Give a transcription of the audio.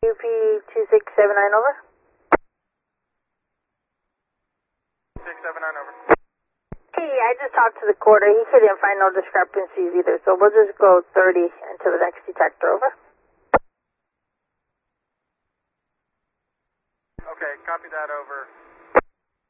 UP2679 over. 679 over. Hey, I just talked to the quarter. He couldn't find no discrepancies either, so we'll just go 30 into the next detector, over. Okay, copy that, over.